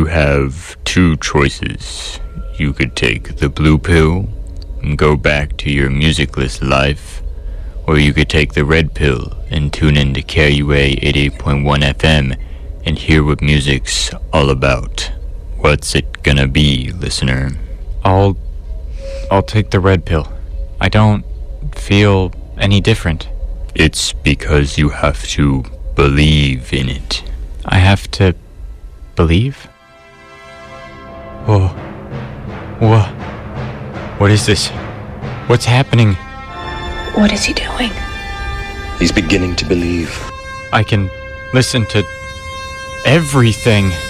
have two choices. You could take the blue pill and go back to your musicless life, or you could take the red pill and tune in to KUA 88.1 FM and hear what music's all about. What's it gonna be, listener? I'll take the red pill. I don't feel any different. It's because you have to believe in it. I have to believe? Whoa. What is this? What's happening? What is he doing? He's beginning to believe. I can listen to everything.